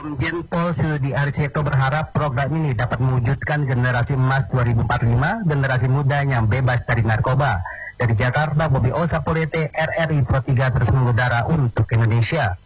Komjen Pol Sudi Arsietto berharap program ini dapat mewujudkan generasi emas 2045, generasi muda yang bebas dari narkoba. Dari Jakarta, Bobi Osapolete, RRI Pro 3 terus mengudara untuk Indonesia.